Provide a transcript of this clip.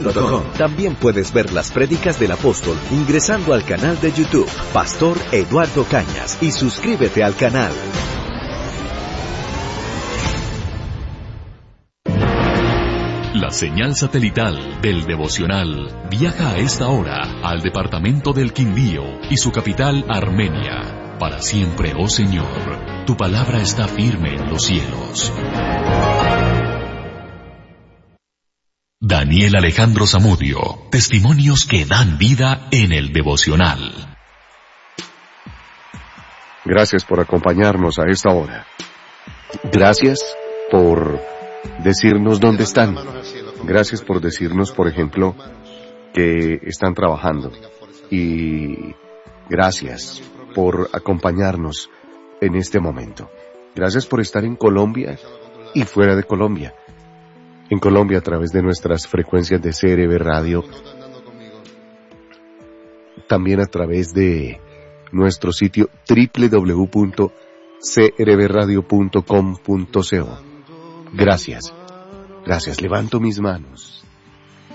También puedes ver las prédicas del apóstol ingresando al canal de YouTube Pastor Eduardo Cañas y suscríbete al canal. La señal satelital del devocional viaja a esta hora al departamento del Quindío y su capital Armenia. Para siempre, oh Señor, tu palabra está firme en los cielos. Daniel Alejandro Zamudio, testimonios que dan vida en el devocional. Gracias por acompañarnos a esta hora. Gracias por decirnos dónde están. Gracias por decirnos, por ejemplo, que están trabajando. Y gracias por acompañarnos en este momento. Gracias por estar en Colombia y fuera de Colombia. En Colombia a través de nuestras frecuencias de CRB Radio. También a través de nuestro sitio www.crbradio.com.co. Gracias. Gracias. Levanto mis manos